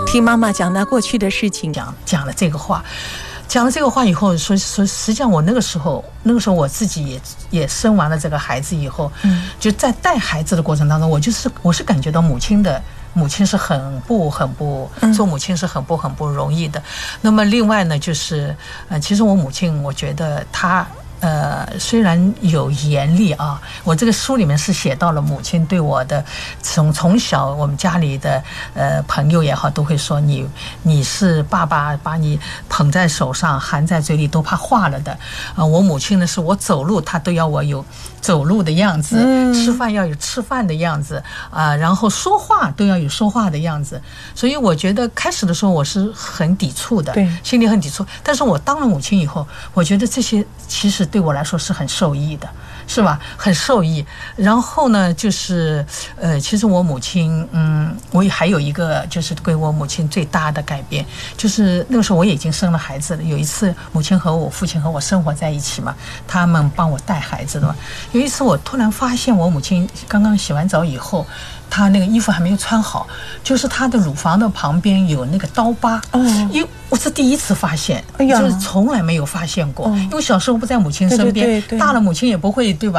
听妈妈讲那过去的事情， 讲了这个话。讲了这个话以后，说实际上我那个时候我自己也生完了这个孩子以后，就在带孩子的过程当中，我是感觉到母亲是很不做母亲是很不容易的。那么另外呢，就是其实我母亲，我觉得她虽然有严厉啊，我这个书里面是写到了母亲对我的从小我们家里的朋友也好，都会说你是爸爸把你捧在手上含在嘴里都怕化了的我母亲呢是我走路她都要我有走路的样子，吃饭要有吃饭的样子然后说话都要有说话的样子。所以我觉得开始的时候我是很抵触的，对，心里很抵触。但是我当了母亲以后，我觉得这些其实对我来说是很受益的，是吧？很受益。然后呢，就是其实我母亲，我也还有一个就是对我母亲最大的改变，就是那个时候我也已经生了孩子了。有一次，母亲和我父亲和我生活在一起嘛，他们帮我带孩子的嘛。有一次我突然发现我母亲刚刚洗完澡以后，她那个衣服还没有穿好，就是她的乳房的旁边有那个刀疤。因为我是第一次发现，就是从来没有发现过。因为小时候不在母亲身边，大了母亲也不会，对吧？